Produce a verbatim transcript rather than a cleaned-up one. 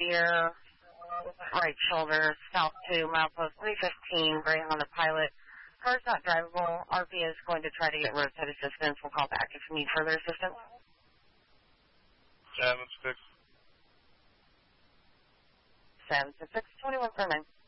Deer, right shoulder, south to milepost three fifteen, Greyhound the pilot. Car's not drivable. R P is going to try to get roadside assistance. We'll call back if you need further assistance. seven six. seven six, twenty-one for nine.